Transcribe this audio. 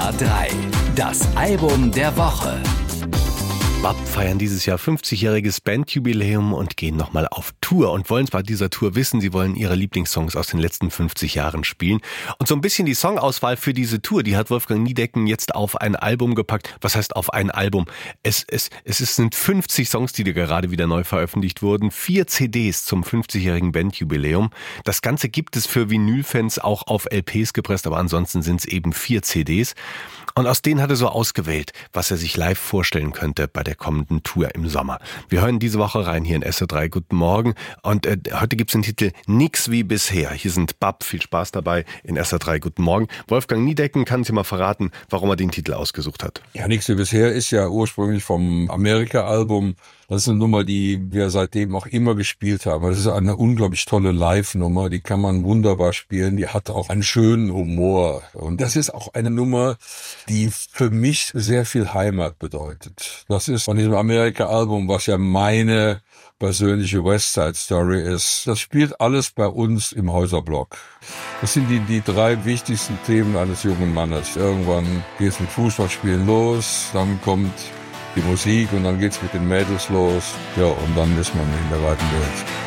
SWR 3, das Album der Woche. BAP feiern dieses Jahr 50-jähriges Bandjubiläum und gehen nochmal auf Tour und wollen bei dieser Tour wissen, sie wollen ihre Lieblingssongs aus den letzten 50 Jahren spielen. Und so ein bisschen die Songauswahl für diese Tour, die hat Wolfgang Niedecken jetzt auf ein Album gepackt. Was heißt auf ein Album? Es sind 50 Songs, die da gerade wieder neu veröffentlicht wurden. 4 CDs zum 50-jährigen Bandjubiläum. Das Ganze gibt es für Vinylfans auch auf LPs gepresst, aber ansonsten sind es eben 4 CDs. Und aus denen hat er so ausgewählt, was er sich live vorstellen könnte bei der kommenden Tour im Sommer. Wir hören diese Woche rein hier in SWR 3. Guten Morgen. Und heute gibt's den Titel Nix wie bisher. Hier sind BAP. Viel Spaß dabei in SWR 3. Guten Morgen. Wolfgang Niedecken kann Sie mal verraten, warum er den Titel ausgesucht hat. Ja, Nix wie bisher ist ja ursprünglich vom Amerika-Album. Das ist eine Nummer, die wir seitdem auch immer gespielt haben. Das ist eine unglaublich tolle Live-Nummer, die kann man wunderbar spielen, die hat auch einen schönen Humor. Und das ist auch eine Nummer, die für mich sehr viel Heimat bedeutet. Das ist von diesem Amerika-Album, was ja meine persönliche West Side Story ist. Das spielt alles bei uns im Häuserblock. Das sind die 3 wichtigsten Themen eines jungen Mannes. Irgendwann geht's mit Fußballspielen los, dann kommt die Musik und dann geht's mit den Mädels los. Ja, und dann ist man in der weiten Welt.